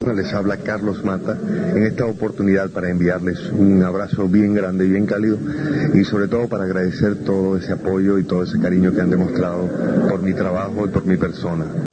Les habla Carlos Mata en esta oportunidad para enviarles un abrazo bien grande y bien cálido y sobre todo para agradecer todo ese apoyo y todo ese cariño que han demostrado por mi trabajo y por mi persona.